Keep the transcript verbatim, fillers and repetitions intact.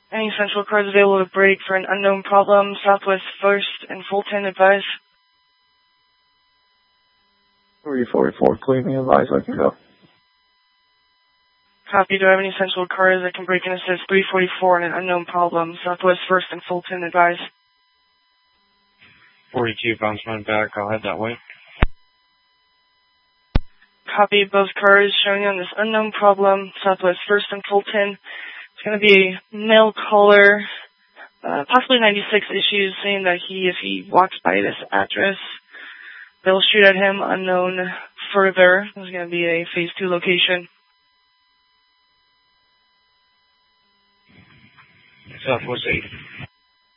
Any Central cars available to break for an unknown problem, Southwest first and Fulton, advise. three forty-four, clean me, advise, I can go. Copy, do I have any Central cars that can break and assist three forty-four and an unknown problem, Southwest first and Fulton, advise. forty-two, bounce one back, I'll head that way. Copy, both cars showing on this unknown problem, Southwest first and Fulton. It's going to be a male caller, uh, possibly ninety-six issues, saying that he, if he walks by this address, they'll shoot at him, unknown further. There's going to be a phase two location. Southwest eight.